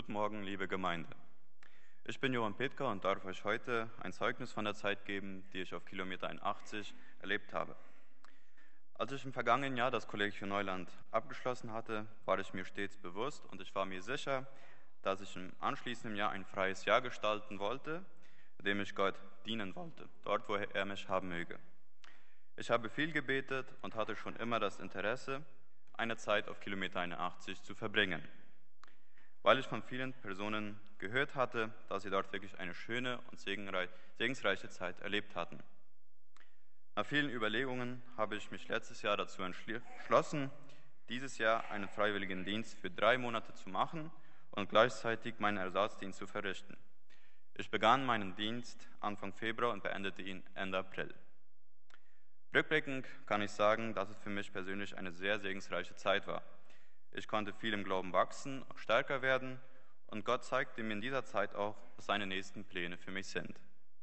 Guten Morgen, liebe Gemeinde. Ich bin Johann Petka und darf euch heute ein Zeugnis von der Zeit geben, die ich auf Kilometer 81 erlebt habe. Als ich im vergangenen Jahr das Kollegium Neuland abgeschlossen hatte, war ich mir stets bewusst und ich war mir sicher, dass ich im anschließenden Jahr ein freies Jahr gestalten wollte, in dem ich Gott dienen wollte, dort, wo er mich haben möge. Ich habe viel gebetet und hatte schon immer das Interesse, eine Zeit auf Kilometer 81 zu verbringen, weil ich von vielen Personen gehört hatte, dass sie dort wirklich eine schöne und segensreiche Zeit erlebt hatten. Nach vielen Überlegungen habe ich mich letztes Jahr dazu entschlossen, dieses Jahr einen freiwilligen Dienst für 3 Monate zu machen und gleichzeitig meinen Ersatzdienst zu verrichten. Ich begann meinen Dienst Anfang Februar und beendete ihn Ende April. Rückblickend kann ich sagen, dass es für mich persönlich eine sehr segensreiche Zeit war. Ich konnte viel im Glauben wachsen, stärker werden und Gott zeigte mir in dieser Zeit auch, was seine nächsten Pläne für mich sind.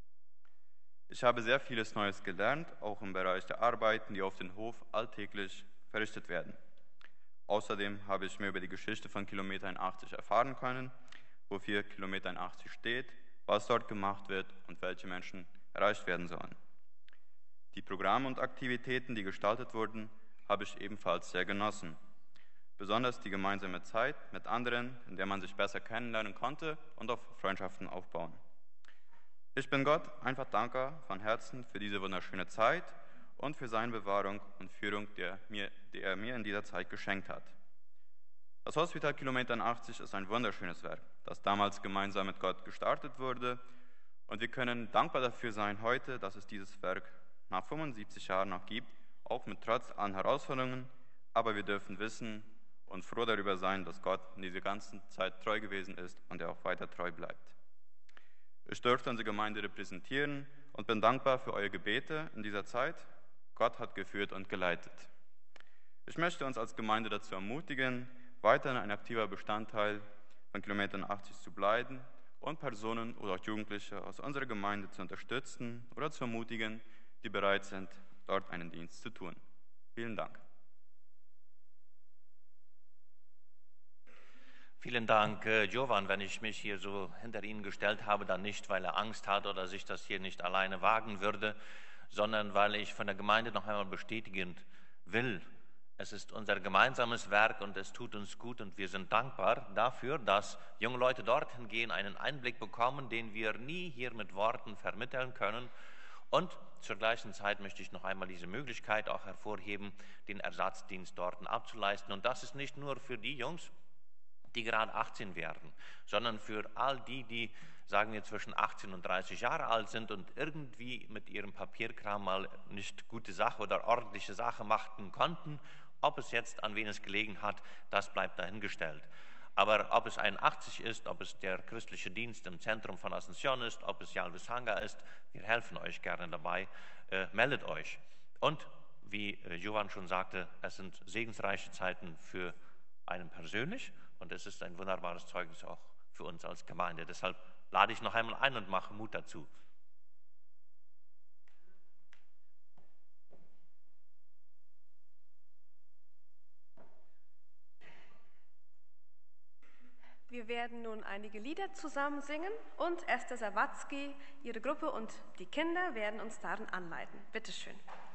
Ich habe sehr vieles Neues gelernt, auch im Bereich der Arbeiten, die auf dem Hof alltäglich verrichtet werden. Außerdem habe ich mehr über die Geschichte von Kilometer 81 erfahren können, wofür Kilometer 81 steht, was dort gemacht wird und welche Menschen erreicht werden sollen. Die Programme und Aktivitäten, die gestaltet wurden, habe ich ebenfalls sehr genossen. Besonders die gemeinsame Zeit mit anderen, in der man sich besser kennenlernen konnte und auf Freundschaften aufbauen. Ich bin Gott einfach dankbar von Herzen für diese wunderschöne Zeit und für seine Bewahrung und Führung, die er mir in dieser Zeit geschenkt hat. Das Hospital Kilometer 80 ist ein wunderschönes Werk, das damals gemeinsam mit Gott gestartet wurde, und wir können dankbar dafür sein heute, dass es dieses Werk nach 75 Jahren noch gibt, auch mit trotz allen Herausforderungen, aber wir dürfen wissen und froh darüber sein, dass Gott in dieser ganzen Zeit treu gewesen ist und er auch weiter treu bleibt. Ich durfte unsere Gemeinde repräsentieren und bin dankbar für eure Gebete in dieser Zeit. Gott hat geführt und geleitet. Ich möchte uns als Gemeinde dazu ermutigen, weiterhin ein aktiver Bestandteil von Kilometer 80 zu bleiben und Personen oder auch Jugendliche aus unserer Gemeinde zu unterstützen oder zu ermutigen, die bereit sind, dort einen Dienst zu tun. Vielen Dank. Vielen Dank, Jovan. Wenn ich mich hier so hinter Ihnen gestellt habe, dann nicht, weil er Angst hat oder sich das hier nicht alleine wagen würde, sondern weil ich von der Gemeinde noch einmal bestätigen will, es ist unser gemeinsames Werk und es tut uns gut und wir sind dankbar dafür, dass junge Leute dorthin gehen, einen Einblick bekommen, den wir nie hier mit Worten vermitteln können. Und zur gleichen Zeit möchte ich noch einmal diese Möglichkeit auch hervorheben, den Ersatzdienst dort abzuleisten. Und das ist nicht nur für die Jungs, die gerade 18 werden, sondern für all die, die, sagen wir, zwischen 18 und 30 Jahre alt sind und irgendwie mit ihrem Papierkram mal nicht gute Sache oder ordentliche Sache machen konnten. Ob es jetzt an wen es gelegen hat, das bleibt dahingestellt. Aber ob es 81 ist, ob es der christliche Dienst im Zentrum von Asunción ist, ob es Yalvis Hanga ist, wir helfen euch gerne dabei, meldet euch. Und wie Jovan schon sagte, es sind segensreiche Zeiten für einen persönlich und es ist ein wunderbares Zeugnis auch für uns als Gemeinde. Deshalb lade ich noch einmal ein und mache Mut dazu. Wir werden nun einige Lieder zusammen singen und Esther Sawatzki, ihre Gruppe und die Kinder werden uns darin anleiten. Bitte schön.